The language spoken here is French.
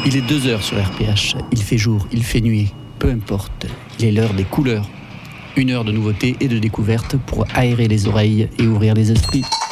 Il est 2h sur RPH. Il fait jour, il fait nuit. Peu importe. Il est l'heure des couleurs. 1 heure de nouveautés et de découvertes pour aérer les oreilles et ouvrir les esprits.